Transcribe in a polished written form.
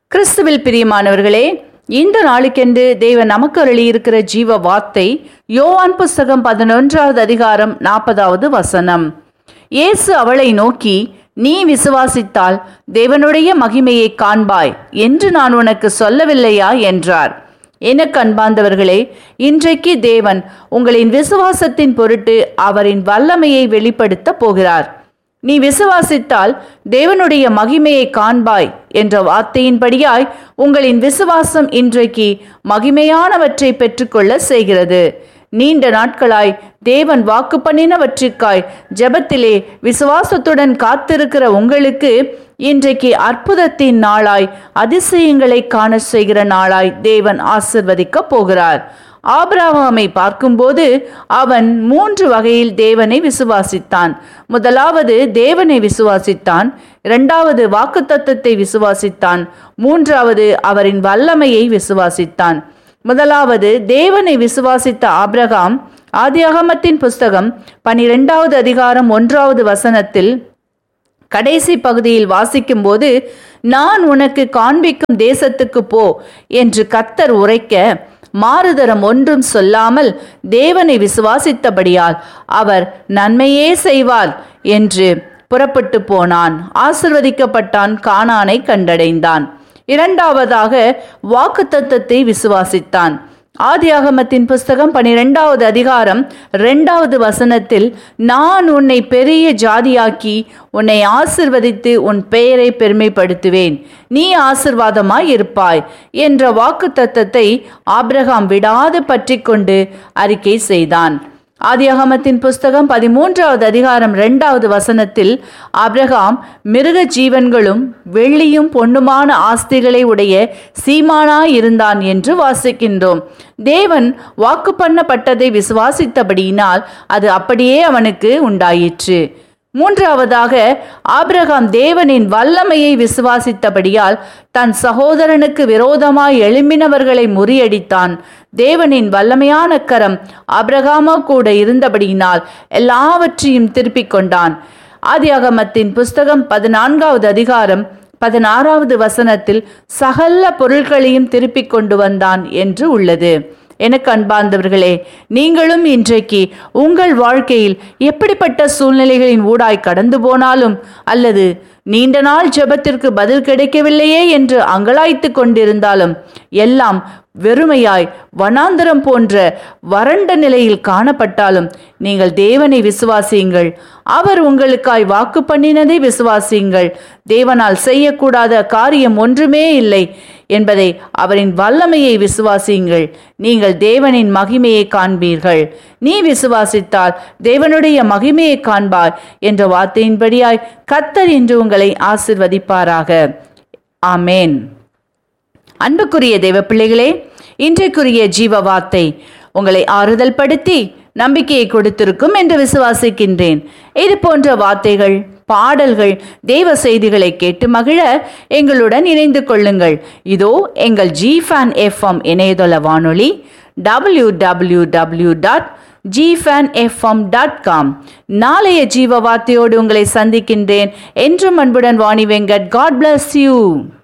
கிறிஸ்துவில் பிரியமானவர்களே, இந்த நாளுக்கென்று தேவன் நமக்கு அருளியிருக்கிற ஜீவ வார்த்தை யோவான் புஸ்தகம் 11வது அதிகாரம் 40வது வசனம். இயேசு அவளை நோக்கி, நீ விசுவாசித்தால் தேவனுடைய மகிமையை காண்பாய் என்று நான் உனக்கு சொல்லவில்லையா என்றார். எனக்கு அன்பார்ந்தவர்களே, இன்றைக்கு தேவன் உங்களின் விசுவாசத்தின் பொருட்டு அவரின் வல்லமையை வெளிப்படுத்த போகிறார். நீ விசுவாசித்தால் தேவனுடைய மகிமையை காண்பாய் என்ற வார்த்தையின்படியாய் உங்களின் விசுவாசம் இன்றைக்கு மகிமையானவற்றை பெற்றுக்கொள்ள செய்கிறது. நீண்ட நாட்களாய் தேவன் வாக்கு பண்ணினவற்றிற்காய் ஜெபத்திலே விசுவாசத்துடன் காத்திருக்கிற உங்களுக்கு இன்றைக்கு அற்புதத்தின் நாளாய், அதிசயங்களை காண செய்கிற நாளாய் தேவன் ஆசிர்வதிக்க போகிறார். ஆபிரகாமை பார்க்கும்போது அவன் 3 வகையில் தேவனை விசுவாசித்தான். முதலாவது தேவனை விசுவாசித்தான், இரண்டாவது வாக்குத்தத்தத்தை விசுவாசித்தான், மூன்றாவது அவரின் வல்லமையை விசுவாசித்தான். முதலாவது தேவனை விசுவாசித்த ஆபிரகாம் ஆதியாகமத்தின் புஸ்தகம் 12வது அதிகாரம் 1வது வசனத்தில் கடைசி பகுதியில் வாசிக்கும் போது, நான் உனக்கு காண்பிக்கும் தேசத்துக்கு போ என்று கர்த்தர் உரைக்க மாறுதரம் ஒன்றும் சொல்லாமல் தேவனை விசுவாசித்தபடியால் அவர் நன்மையே செய்வார் என்று புறப்பட்டு போனான். ஆசிர்வதிக்கப்பட்டான், கானானை கண்டடைந்தான். இரண்டாவதாக வாக்குத்தத்தத்தை விசுவாசித்தான். ஆதியாகமத்தின் புஸ்தகம் 12வது அதிகாரம் 2வது வசனத்தில், நான் உன்னை பெரிய ஜாதியாக்கி உன்னை ஆசிர்வதித்து உன் பெயரை பெருமைப்படுத்துவேன், நீ ஆசிர்வாதமாய் இருப்பாய் என்ற வாக்குத்தத்தத்தை ஆபிரகாம் விடாது பற்றி கொண்டு அறிக்கை செய்தான். ஆதியாகமத்தின் புஸ்தகம் 13வது அதிகாரம் 2வது வசனத்தில், ஆபிரகாம் மிருக ஜீவன்களும் வெள்ளியும் பொன்னுமான ஆஸ்திகளை உடைய சீமானாய் இருந்தான் என்று வாசிக்கின்றோம். தேவன் வாக்கு பண்ணப்பட்டதை விசுவாசித்தபடியினால் அது அப்படியே அவனுக்கு உண்டாயிற்று. மூன்றாவதாக ஆபிரகாம் தேவனின் வல்லமையை விசுவாசித்தபடியால் தன் சகோதரனுக்கு விரோதமாய் எழும்பினவர்களை முறியடித்தான். தேவனின் வல்லமையான கரம் ஆபிரகாமோ கூட இருந்தபடியினால் எல்லாவற்றையும் திருப்பிக் கொண்டான். ஆதியாகமத்தின் புஸ்தகம் 14வது அதிகாரம் 16வது வசனத்தில் சகல பொருட்களையும் திருப்பிக் கொண்டு வந்தான் என்று உள்ளது. எனக்கு அன்பார்ந்தவர்களே, நீங்களும் இன்றைக்கு உங்கள் வாழ்க்கையில் எப்படிப்பட்ட சூழ்நிலைகளின் ஊடாய் கடந்து போனாலும், அல்லது நீண்ட நாள் ஜெபத்திற்கு பதில் கிடைக்கவில்லையே என்று அங்கலாய்த்து கொண்டிருந்தாலும், எல்லாம் வெறுமையாய் வனாந்தரம் போன்ற வறண்ட நிலையில் காணப்பட்டாலும், நீங்கள் தேவனை விசுவாசியுங்கள். அவர் உங்களுக்காய் வாக்கு பண்ணினதை விசுவாசியுங்கள். தேவனால் செய்யக்கூடாத காரியம் ஒன்றுமே இல்லை என்பதை, அவரின் வல்லமையை விசுவாசியுங்கள். நீங்கள் தேவனின் மகிமையை காண்பீர்கள். நீ விசுவாசித்தால் தேவனுடைய மகிமையை காண்பாய் என்ற வார்த்தையின்படியாய் கர்த்தர் இன்று உங்களை ஆசிர்வதிப்பாராக. ஆமேன். அன்புக்குரிய தேவ பிள்ளைகளே, இன்றைக்குரிய ஜீவ வார்த்தை உங்களை ஆறுதல் படுத்தி நம்பிக்கையை கொடுத்திருக்கும் என்று விசுவாசிக்கின்றேன். இது போன்ற வார்த்தைகள், பாடல்கள், தேவ செய்திகளை கேட்டு மகிழ எங்களுடன் இணைந்து கொள்ளுங்கள். இதோ எங்கள் GFAN FM இணையதள வானொலி www.gfanfm.com. நாளைய ஜீவ வார்த்தையோடு உங்களை சந்திக்கின்றேன். என்றும் அன்புடன் Vani Venkat. God bless you.